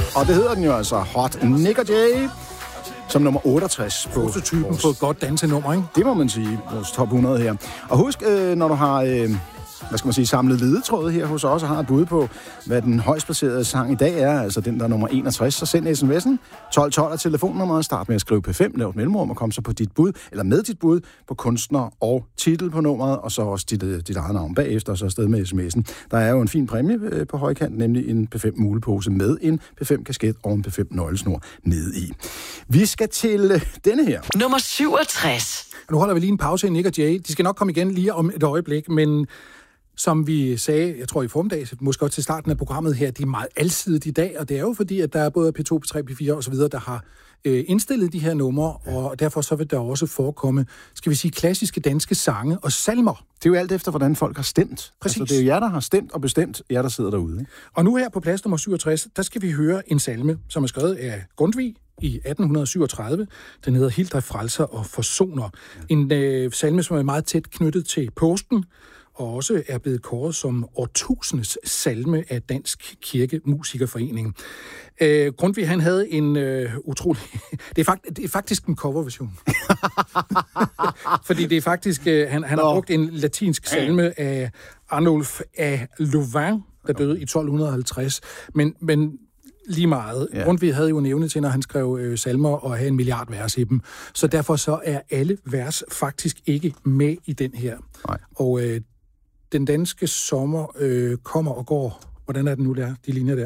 Og det hedder den jo altså Hot Nick og Jay, som nummer 68 på prototypen på et godt dansenummer, ikke? Det må man sige, vores top 100 her. Og husk, når du har samlet ledetråde her hos os og har et bud på, hvad den højst placerede sang i dag er, altså den, der er nummer 61, så send sms'en 1212 er telefonnummeret, start med at skrive P5, lav et mellemrum og kom så på dit bud, eller med dit bud på kunstner og titel på nummeret, og så også dit eget navn bagefter, og så afsted med sms'en. Der er jo en fin præmie på højkant, nemlig en P5 mulepose med en P5 kasket og en P5 nøglesnor nede i. Vi skal til denne her. Nummer 67. Nu holder vi lige en pause i Nick og Jay. De skal nok komme igen lige om et øjeblik, men som vi sagde, jeg tror i formiddag, måske også til starten af programmet her, de er meget alsidigt i dag, og det er jo fordi, at der er både P2, P3, P4 og så videre, der har indstillet de her numre, og derfor så vil der også forekomme, skal vi sige, klassiske danske sange og salmer. Det er jo alt efter, hvordan folk har stemt. Præcis. Altså, det er jo jer, der har stemt og bestemt, jer, der sidder derude. Ikke? Og nu her på plads nummer 67, der skal vi høre en salme, som er skrevet af Grundtvig i 1837. Den hedder Hildre Frelser og Forsoner. En salme, som er meget tæt knyttet til påsken, og også er blevet kåret som årtusindets salme af Dansk Kirkemusikerforening. Grundtvig, han havde en utrolig... Det er faktisk en coverversion. Fordi det er faktisk... Han har brugt en latinsk salme af Arnulf af Louvain, der døde i 1250. Men lige meget. Ja. Grundtvig havde jo en evne til, når han skrev salmer, og have 1 milliard vers i dem. Så derfor så er alle vers faktisk ikke med i den her. Nej. Og den danske sommer kommer og går. Hvordan er den nu der, de linjer der?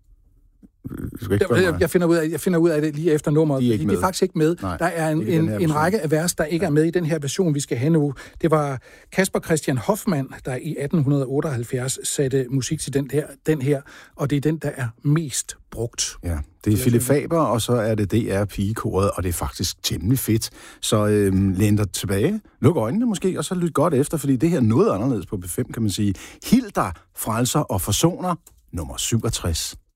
Jeg finder ud af det lige efter nummeret. De er faktisk ikke med. Nej, der er en række af vers, der ikke er med i den her version, vi skal have nu. Det var Caspar Christian Hoffmann, der i 1878 satte musik til den her, og det er den, der er mest brugt. Ja, det er Philip Faber, og så er det DR Pigekoret, og det er faktisk temmelig fedt. Så læn dig tilbage, luk øjnene måske, og så lyt godt efter, fordi det her er noget anderledes på B5, kan man sige. Hildre Frelser og Forsoner, nummer 67.